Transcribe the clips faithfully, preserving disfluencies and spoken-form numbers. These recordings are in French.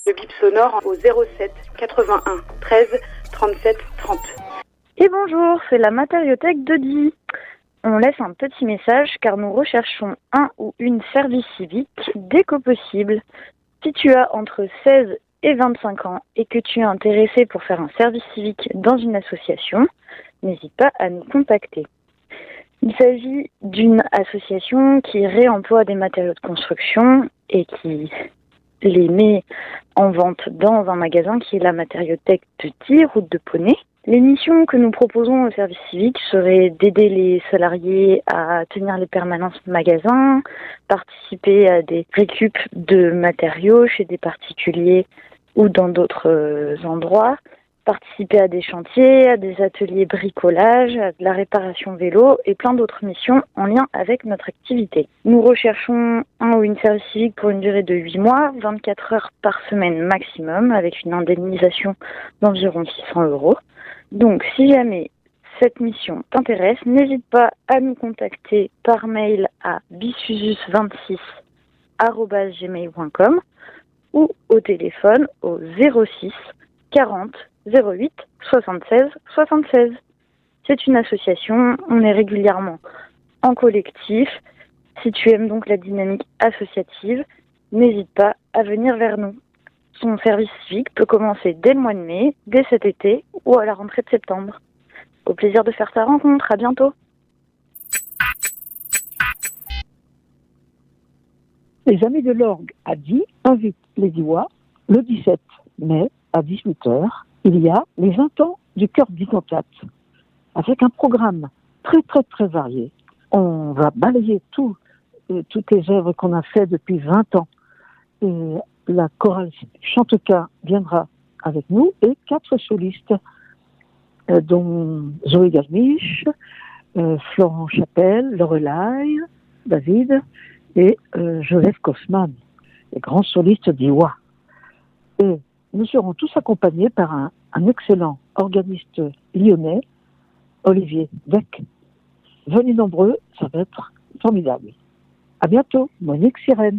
Le bip sonore au zéro sept quatre-vingt-un treize trente-sept trente. Et bonjour, c'est la matériothèque de Die. On laisse un petit message car nous recherchons un ou une service civique dès que possible. Si tu as entre seize et vingt-cinq ans et que tu es intéressé pour faire un service civique dans une association, n'hésite pas à nous contacter. Il s'agit d'une association qui réemploie des matériaux de construction et qui les met en vente dans un magasin qui est la matériothèque de Die, route de Poney. Les missions que nous proposons au service civique seraient d'aider les salariés à tenir les permanences magasins, participer à des récup de matériaux chez des particuliers ou dans d'autres endroits, participer à des chantiers, à des ateliers bricolage, à de la réparation vélo et plein d'autres missions en lien avec notre activité. Nous recherchons un ou une service civique pour une durée de huit mois, vingt-quatre heures par semaine maximum, avec une indemnisation d'environ six cents euros. Donc, si jamais cette mission t'intéresse, n'hésite pas à nous contacter par mail à bisusus vingt-six arobase gmail point com ou au téléphone au zéro six quarante zéro huit soixante-seize soixante-seize. C'est une association, on est régulièrement en collectif. Si tu aimes donc la dynamique associative, n'hésite pas à venir vers nous. Son service civique peut commencer dès le mois de mai, dès cet été ou à la rentrée de septembre. Au plaisir de faire ta rencontre, à bientôt. Les Amis de l'Orgue à Die invitent les Diois le dix-sept mai à dix-huit heures. Il y a les vingt ans du Cœur d'Icontact avec un programme très très très varié. On va balayer tout, euh, toutes les œuvres qu'on a fait depuis vingt ans. Et la chorale Chanteca viendra avec nous et quatre solistes, euh, dont Zoé Galmiche, euh, Florent Chapelle, Lorelai, David et euh, Joseph Kosman, les grands solistes d'Iwa. Et nous serons tous accompagnés par un, un excellent organiste lyonnais, Olivier Deck. Venez nombreux, ça va être formidable. À bientôt, Monique Sirène.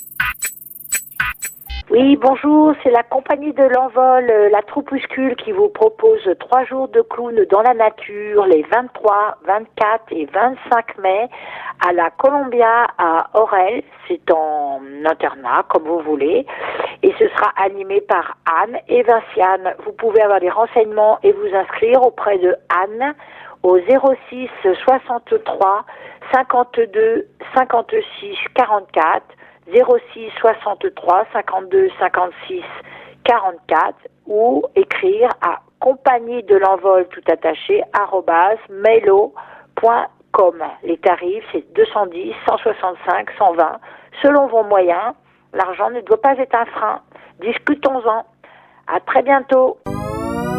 Oui, bonjour, c'est la compagnie de l'envol, euh, la Troupuscule qui vous propose trois jours de clown dans la nature les vingt-trois, vingt-quatre et vingt-cinq mai à la Columbia à Orel. C'est en internat, comme vous voulez, et ce sera animé par Anne et Vinciane. Vous pouvez avoir des renseignements et vous inscrire auprès de Anne au zéro six soixante-trois cinquante-deux cinquante-six quarante-quatre, zéro six soixante-trois cinquante-deux cinquante-six quarante-quatre ou écrire à compagnie de l'envol tout attaché arobase mailo point com. Les tarifs c'est deux cent dix, cent soixante-cinq, cent vingt selon vos moyens. L'argent ne doit pas être un frein. Discutons-en. À très bientôt.